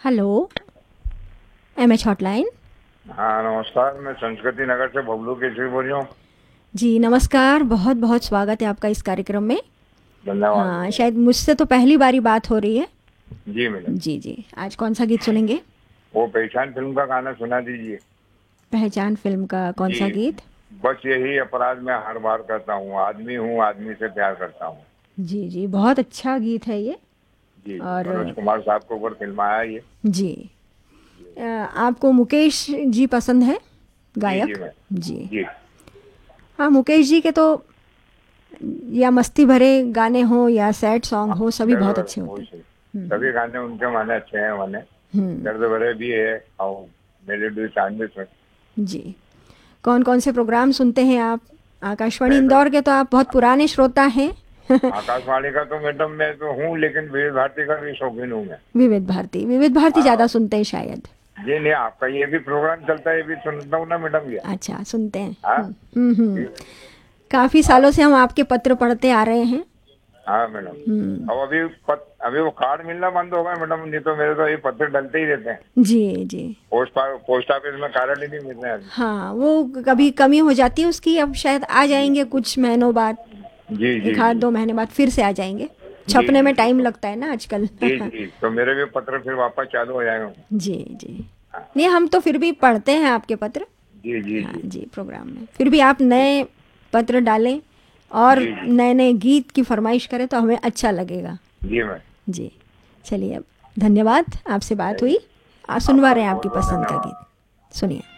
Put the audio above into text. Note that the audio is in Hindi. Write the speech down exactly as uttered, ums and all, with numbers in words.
Hello, M H hotline. हाँ नमस्कार, मैं संस्कृति नगर से बबलू केसरी बोल रहा हूँ। जी नमस्कार, बहुत बहुत स्वागत है आपका इस कार्यक्रम में। धन्यवाद हाँ, धन्यवाद। शायद मुझसे तो पहली बारी बात हो रही है। जी मैडम। जी जी, आज कौन सा गीत सुनेंगे? वो पहचान फिल्म का गाना सुना दीजिए। पहचान फिल्म का कौन सा जी। गीत? बस यही अपराध मैं हर बार करता हूँ, आदमी हूँ आदमी से प्यार करता हूँ। जी जी, बहुत अच्छा गीत है ये। जी जी, और मनोज कुमार साहब के ऊपर फिल्म आया ये। जी, अ, आपको मुकेश जी पसंद है, जी जी गायक? मैं। जी जी हाँ, मुकेश जी के तो या मस्ती भरे गाने हो या सैड सॉन्ग हाँ, हो, सभी बहुत जरूर अच्छे वही होते सही। हैं। सभी गाने उनके माने अच्छे हैं माने। हम्म। दर्द भरे भी है और मेलेडी चांद में। जी, कौन कौन से प्रोग्राम सुनते हैं आप? आकाशवाणी मैं तो इंदौर के तो आप बहुत पुराने श्रोता हैं। आकाशवाणी का तो मैडम मैं तो हूँ, लेकिन विविध भारती का भी शौकीन हूँ मैं। विविध भारती, विविध भारती ज़्यादा हाँ। सुनते हैं शायद। जी नहीं, आपका ये भी प्रोग्राम चलता है, ये भी सुनता हूँ ना मैडम ये। अच्छा, सुनते हैं। हाँ। हम्म हम्म हम्म। जी। काफ़ी हाँ। सालों से हम आपके पत्र पढ़ते आ रहे हैं। हाँ मैडम। हम्म। अब अभी पत, अभी वो कार्ड मिलना बंद हो गया मैडम, नहीं तो मेरे तो ये पत्र डलते ही रहते हैं। जी जी। पोस्ट पा- पोस्ट ऑफिस में कार्ड ही नहीं मिल रहे हैं अभी। हाँ, वो कभी कमी हो जाती है उसकी, अब शायद आ जी जाएंगे कुछ महीनों बाद। जी जी एक आध जी दो महीने बाद फिर से आ जाएंगे। जी छपने जी में जी टाइम तो लगता है ना आजकल। जी जी तो मेरे भी पत्र फिर वापस चालू हो जाएंगे। जी जी। हाँ। नहीं, हम तो फिर भी पढ़ते हैं आपके पत्र। जी जी हाँ जी जी, प्रोग्राम में फिर भी आप नए पत्र डालें और जी जी नए नए गीत की फरमाइश करें तो हमें अच्छा लगेगा। जी मैं। जी, चलिए, अब धन्यवाद, आपसे बात हुई। आ, सुनवा आपका रहे भी हैं बहुत आपकी बहुत पसंद का धन्यवाद। गीत, सुनिए।